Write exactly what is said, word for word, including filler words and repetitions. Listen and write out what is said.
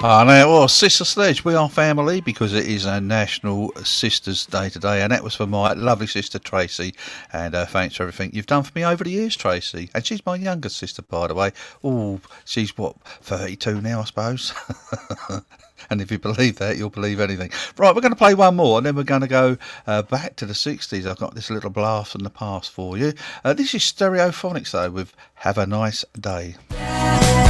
Ah, now, well, Sister Sledge, we are family because it is a National Sisters Day today, and that was for my lovely sister Tracy. And uh, thanks for everything you've done for me over the years, Tracy. And she's my younger sister, by the way. Oh, she's what, thirty-two now, I suppose. And if you believe that, you'll believe anything. Right, we're going to play one more, and then we're going to go uh, back to the sixties. I've got this little blast from the past for you. Uh, this is Stereophonics, though, with Have a Nice Day.